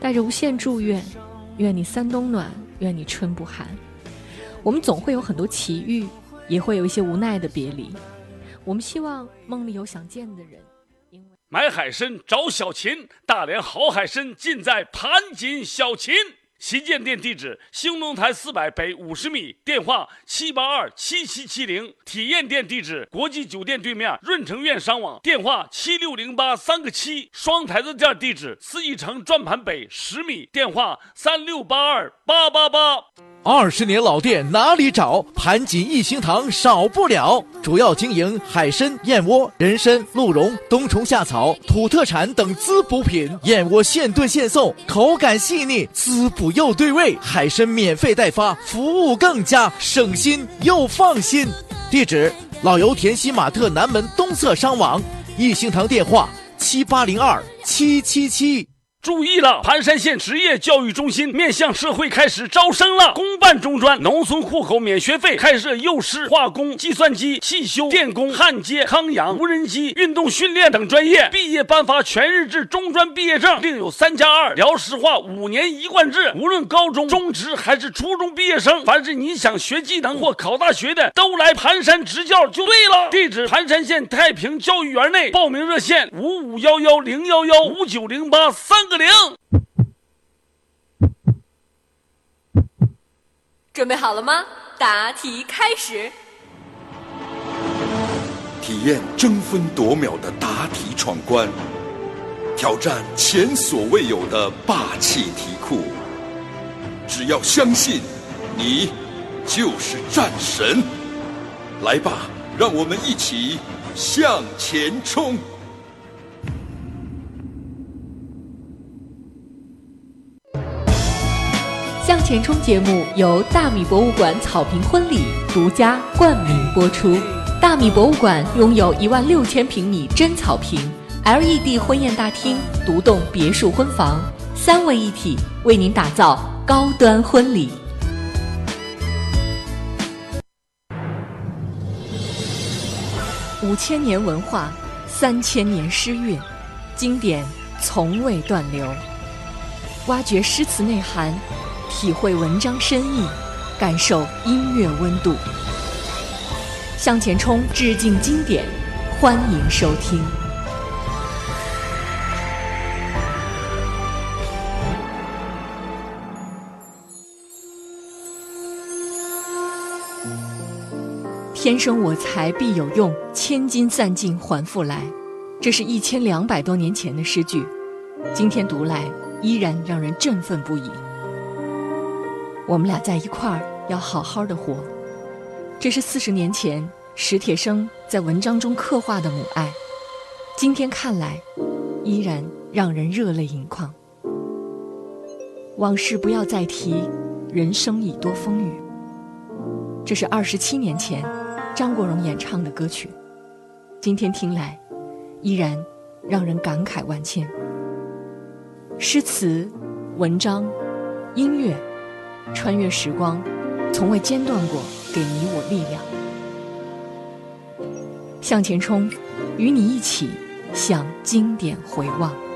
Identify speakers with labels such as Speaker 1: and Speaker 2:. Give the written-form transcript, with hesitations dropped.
Speaker 1: 带着无限祝愿，愿你三冬暖，愿你春不寒。我们总会有很多奇遇，也会有一些无奈的别离。我们希望梦里有想见的人。
Speaker 2: 买海参找小秦，大连好海参尽在盘锦小秦。旗舰店地址：兴隆台400北50米，电话7827770。体验店地址：国际酒店对面润城苑商网，电话76083个7。双台子店地址：四义城转盘北10米，电话3682888。
Speaker 3: 20年老店哪里找？盘锦一星堂少不了。主要经营海参、燕窝、人参、鹿茸、冬虫夏草、土特产等滋补品。燕窝现炖现送，口感细腻，滋补又对味。海参免费代发，服务更佳，省心又放心。地址：老油田西马特南门东侧商网。一星堂电话7802-777。
Speaker 2: 注意了，盘山县职业教育中心面向社会开始招生了，公办中专，农村户口免学费，开设幼师、化工、计算机、汽修、电工、焊接、康养、无人机、运动训练等专业，毕业颁发全日制中专毕业证，另有3+2辽石化5年一贯制，无论高中、中职还是初中毕业生，凡是你想学技能或考大学的，都来盘山执教就对了。地址：盘山县太平教育园内，报名热线5511-011-5908-3。
Speaker 4: 准备好了吗？答题开始。
Speaker 5: 体验争分夺秒的答题闯关，挑战前所未有的霸气题库。只要相信，你就是战神。来吧，让我们一起向前冲！
Speaker 1: 向前冲节目由大米博物馆草坪婚礼独家冠名播出。大米博物馆拥有16000平米真草坪、LED 婚宴大厅、独栋别墅婚房，3位一体，为您打造高端婚礼。5000年文化，3000年诗韵，经典从未断流。挖掘诗词内涵，体会文章深意，感受音乐温度。向前冲，致敬经典，欢迎收听。天生我材必有用，千金散尽还复来。这是1200多年前的诗句，今天读来依然让人振奋不已。我们俩在一块儿，要好好的活。这是40年前史铁生在文章中刻画的母爱，今天看来依然让人热泪盈眶。往事不要再提，人生已多风雨。这是27年前张国荣演唱的歌曲，今天听来依然让人感慨万千。诗词、文章、音乐穿越时光，从未间断过给你我力量。向前冲，与你一起向经典回望。